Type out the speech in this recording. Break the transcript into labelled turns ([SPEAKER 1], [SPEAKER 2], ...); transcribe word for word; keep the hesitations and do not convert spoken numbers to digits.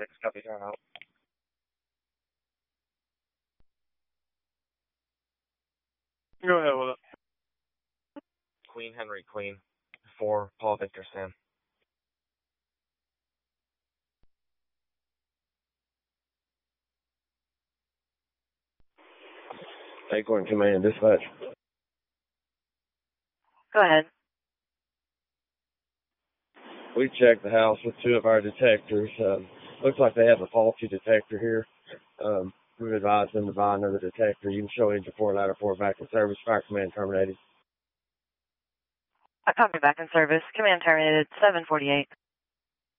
[SPEAKER 1] six, copy, turn out. Go ahead with it. Queen Henry Queen, four, Paul Victor Sam. Acorn Command, dispatch.
[SPEAKER 2] Go ahead.
[SPEAKER 1] We checked the house with two of our detectors. Um, looks like they have a faulty detector here. Um, we've advised them to buy another detector. You can show engine four, ladder four, back in service. Fire command terminated.
[SPEAKER 2] I copy back in service. Command terminated. seven forty-eight.